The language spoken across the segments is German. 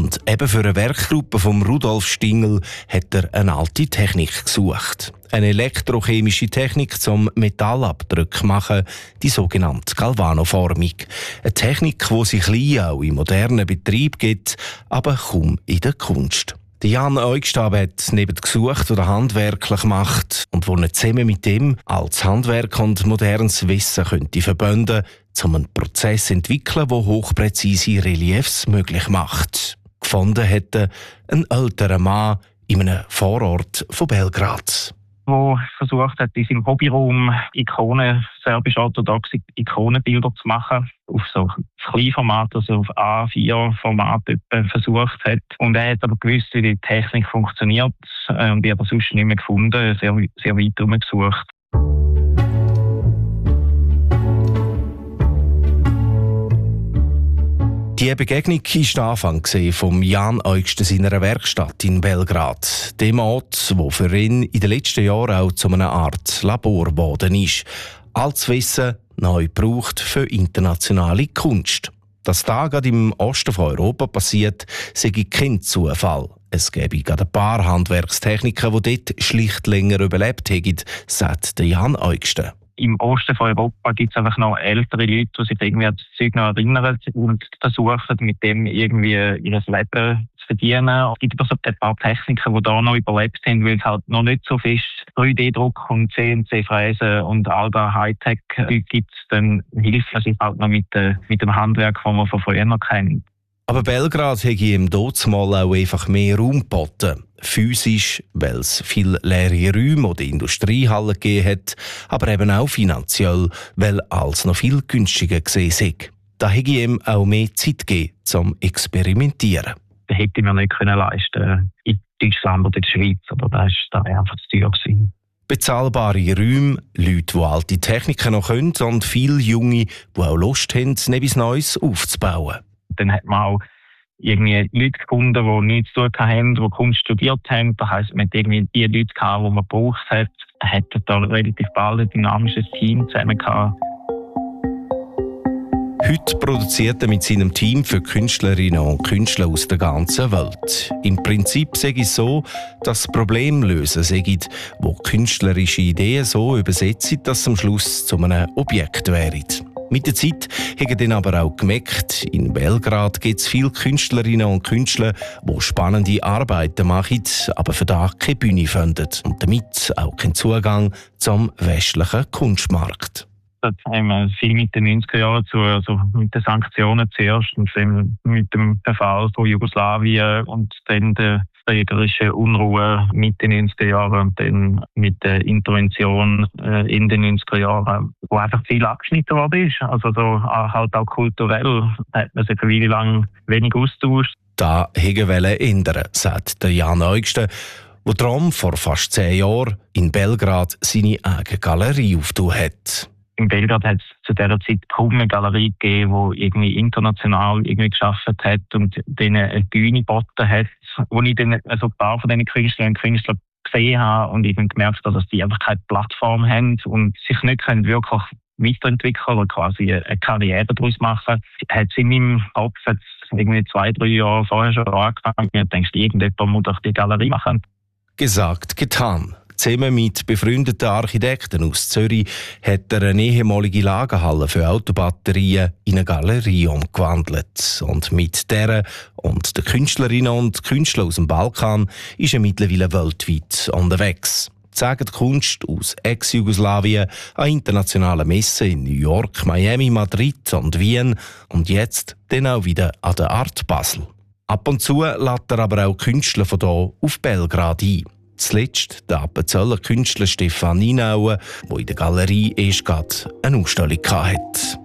Und eben für eine Werkgruppe von Rudolf Stingel hat er eine alte Technik gesucht. Eine elektrochemische Technik zum Metallabdruck machen, die sogenannte Galvanoformung. Eine Technik, die sich klein auch in modernen Betrieben gibt, aber kaum in der Kunst. Jan Eugstab hat neben gesucht, der handwerklich macht und wo er zusammen mit ihm als Handwerk und modernes Wissen könnte verbinden, um einen Prozess zu entwickeln, der hochpräzise Reliefs möglich macht. Gefunden hätte ein älterer Mann in einem Vorort von Belgrad, der versucht hat, in seinem Hobbyraum serbisch-orthodoxe Ikonenbilder zu machen. Auf so Kleinformat, also auf A4-Format versucht hat. Und er hat aber gewusst, wie die Technik funktioniert. Und ich habe das sonst nicht mehr gefunden, sehr, sehr weit herumgesucht. Die Begegnung war der Anfang von Jan Eugsten seiner Werkstatt in Belgrad. Dem Ort, wo für ihn in den letzten Jahren auch zu einer Art Labor geworden ist. Altes Wissen neu gebraucht für internationale Kunst. Dass das gerade im Osten von Europa passiert, sei kein Zufall. Es gäbe gerade ein paar Handwerkstechniker, die dort schlicht länger überlebt hätten, sagt Jan Eugsten. Im Osten von Europa gibt es einfach noch ältere Leute, die sich irgendwie an das Zeug noch erinnern und versuchen, mit dem irgendwie ihr Leben zu verdienen. Es gibt aber so ein paar Techniker, die da noch überlebt sind, weil es halt noch nicht so fest 3D-Druck und CNC-Fräsen und all das Hightech gibt, dann hilft es sich halt noch mit dem Handwerk, das man von früher noch kennt. Aber Belgrad hätte ihm dazumal auch einfach mehr Raum geboten. Physisch, weil es viele leere Räume oder Industriehallen gegeben hat, aber eben auch finanziell, weil alles noch viel günstiger gesehen sei. Da hätte ihm auch mehr Zeit gegeben zum Experimentieren. Das hätte ich mir nicht leisten können in Deutschland oder in der Schweiz, aber das war einfach zu teuer gewesen. Bezahlbare Räume, Leute, die alte Techniken noch können und viele Junge, die auch Lust haben, etwas Neues aufzubauen. Dann hat man auch irgendwie Leute gefunden, die nichts zu tun haben, die Kunst studiert haben. Das heisst, man hat irgendwie die Leute gehabt, die man gebraucht hat. Man hat da relativ bald ein dynamisches Team zusammen gehabt. Heute produziert er mit seinem Team für Künstlerinnen und Künstler aus der ganzen Welt. Im Prinzip sage ich so, dass Problemlösen sagen, wo künstlerische Ideen so übersetzen, dass sie am Schluss zu einem Objekt wären. Mit der Zeit haben dann aber auch gemerkt, in Belgrad gibt es viele Künstlerinnen und Künstler, die spannende Arbeiten machen, aber für das keine Bühne finden und damit auch keinen Zugang zum westlichen Kunstmarkt. Das haben wir viel mit den 90er Jahren also mit den Sanktionen zuerst und dann mit dem Verfall von Jugoslawien und dann der kriegerischen Unruhe mit den 90er Jahren und dann mit der Intervention in den 90er Jahren, wo einfach viel abgeschnitten worden ist. Also so, halt auch kulturell hat man sich eine Weile lang wenig austauscht. Da wollen ändern, sagt der Jan Eugsten, der darum vor fast 10 Jahren in Belgrad seine eigene Galerie aufgetan hat. In Belgrad hat es zu dieser Zeit kaum eine Galerie gegeben, die irgendwie international irgendwie geschafft hat und denen eine Bühne geboten hat, wo ich dann also ein paar von diesen Künstlerinnen und Künstlern gesehen habe und ich dann gemerkt habe, dass die einfach keine Plattform haben und sich nicht können wirklich weiterentwickeln oder quasi eine Karriere daraus machen. Hat es in meinem Kopf jetzt irgendwie 2-3 Jahre vorher schon angefangen. Ich dachte, irgendjemand muss doch die Galerie machen. Gesagt, getan. Zusammen mit befreundeten Architekten aus Zürich hat er eine ehemalige Lagerhalle für Autobatterien in eine Galerie umgewandelt. Und mit der und den Künstlerinnen und Künstlern aus dem Balkan ist er mittlerweile weltweit unterwegs. Zeigen Kunst aus Ex-Jugoslawien an internationalen Messen in New York, Miami, Madrid und Wien und jetzt dann auch wieder an der Art Basel. Ab und zu lädt er aber auch Künstler von hier auf Belgrad ein. Zuletzt der Appenzeller Künstler Stefan Ninauer, der in der Galerie erst gerade eine Ausstellung hatte.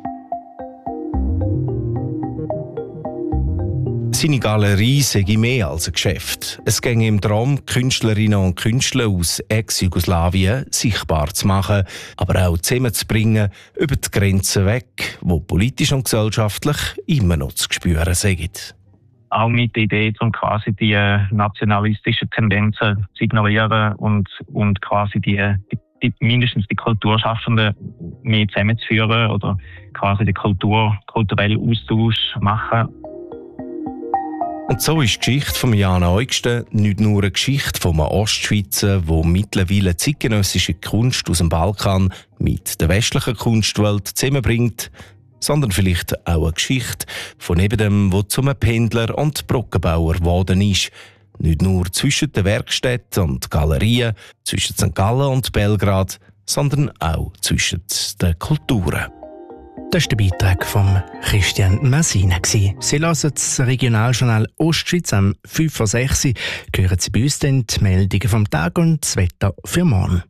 Seine Galerie sei mehr als ein Geschäft. Es ging ihm darum, Künstlerinnen und Künstler aus Ex-Jugoslawien sichtbar zu machen, aber auch zusammenzubringen über die Grenzen weg, wo politisch und gesellschaftlich immer noch zu spüren sind. Auch mit der Idee, um quasi die nationalistischen Tendenzen zu ignorieren und quasi mindestens die Kulturschaffenden mehr zusammenzuführen oder quasi den kulturellen Austausch machen. Und so ist die Geschichte von Jan Eugsten nicht nur eine Geschichte von einem Ostschweizer, der mittlerweile zeitgenössische Kunst aus dem Balkan mit der westlichen Kunstwelt zusammenbringt, sondern vielleicht auch eine Geschichte von dem, der zum Pendler und Brückenbauer geworden ist. Nicht nur zwischen den Werkstätten und Galerien, zwischen St. Gallen und Belgrad, sondern auch zwischen den Kulturen. Das war der Beitrag von Christian Massina. Sie hören das Regionaljournal Ostschweiz am 5:06 Uhr. Hören Sie bei uns dann die Meldungen vom Tag und das Wetter für morgen.